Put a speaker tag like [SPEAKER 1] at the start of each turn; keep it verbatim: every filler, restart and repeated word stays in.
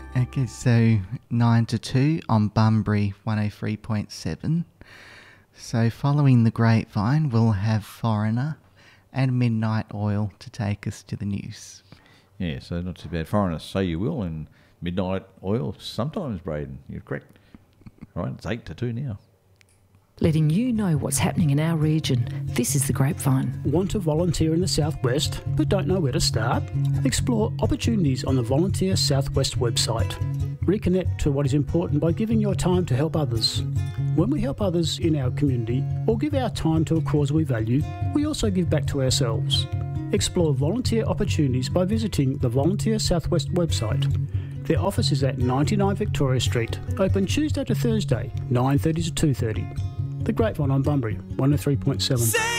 [SPEAKER 1] Okay, so nine to two on Bunbury one oh three point seven. So following the grapevine, we'll have Foreigner and Midnight Oil to take us to the news.
[SPEAKER 2] Yeah, so not too bad. Foreigner, say you will, and Midnight Oil sometimes, Braden. You're correct. All right, it's eight to two now.
[SPEAKER 3] Letting you know what's happening in our region. This is The Grapevine.
[SPEAKER 4] Want to volunteer in the Southwest but don't know where to start? Explore opportunities on the Volunteer Southwest website. Reconnect to what is important by giving your time to help others. When we help others in our community or give our time to a cause we value, we also give back to ourselves. Explore volunteer opportunities by visiting the Volunteer Southwest website. Their office is at ninety-nine Victoria Street, open Tuesday to Thursday, nine thirty to two thirty. The Grapevine on Bunbury, one oh three point seven.